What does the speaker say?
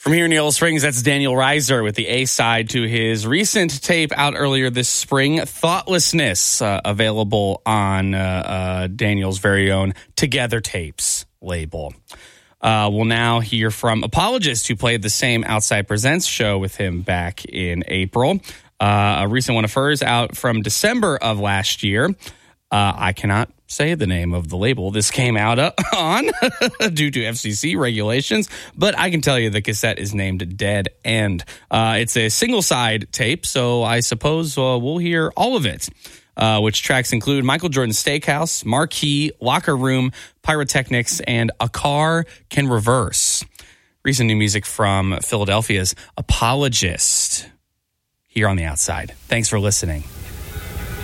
From here in Yellow Springs, that's Daniel Reiser with the A-side to his recent tape out earlier this spring, Thoughtlessness, available on Daniel's very own Together Tapes label. We'll now hear from Apologist, who played the same Outside Presents show with him back in April. A recent one of hers out from December of last year. I cannot say the name of the label this came out on due to FCC regulations, but I can tell you the cassette is named Dead End. It's a single-side tape, so I suppose we'll hear all of it, which tracks include Michael Jordan's Steakhouse, Marquee, Locker Room, Pyrotechnics, and A Car Can Reverse. Recent new music from Philadelphia's Apologist here on The Outside. Thanks for listening.